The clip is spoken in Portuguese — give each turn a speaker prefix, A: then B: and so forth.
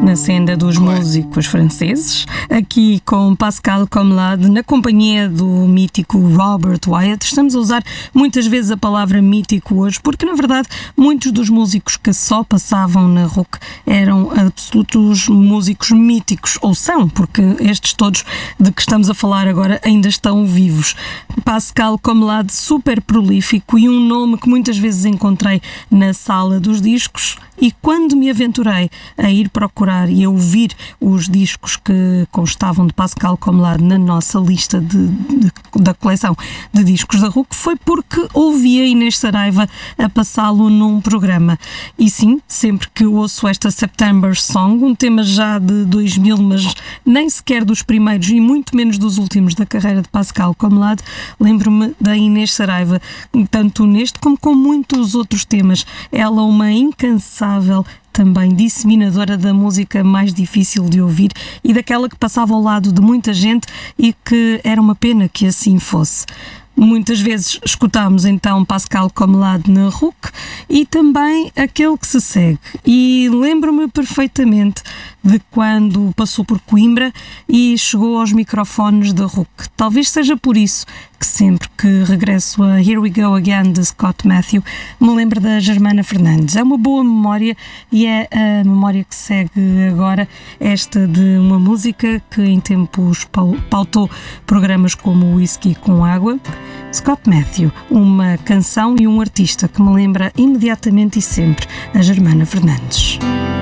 A: na senda dos músicos franceses, aqui com Pascal Commelade, na companhia do mítico Robert Wyatt. Estamos a usar muitas vezes a palavra mítico hoje, porque na verdade muitos dos músicos que só passavam na RUC eram absolutos músicos míticos, ou são, porque estes todos de que estamos a falar agora ainda estão vivos. Pascal Commelade, super prolífico e um nome que muitas vezes encontrei na sala dos discos, e quando me aventurei a ir procurar e a ouvir os discos que constavam de Pascal Commelade na nossa lista da coleção de discos da RUC, foi porque ouvi a Inês Saraiva a passá-lo num programa. E sim, sempre que ouço esta September Song, um tema já de 2000, mas nem sequer dos primeiros e muito menos dos últimos da carreira de Pascal Commelade, lembro-me da Inês Saraiva, tanto neste como com muitos outros temas. Ela, uma incansável também disseminadora da música mais difícil de ouvir e daquela que passava ao lado de muita gente e que era uma pena que assim fosse. Muitas vezes escutámos então Pascal Commelade na RUC e também aquele que se segue. E lembro-me perfeitamente de quando passou por Coimbra e chegou aos microfones da RUC. Talvez seja por isso que sempre que regresso a Here We Go Again de Scott Matthew me lembro da Germana Fernandes. É uma boa memória e é a memória que segue agora, esta de uma música que em tempos pautou programas como o Whisky com Água. Scott Matthew, uma canção e um artista que me lembra imediatamente e sempre a Germana Fernandes.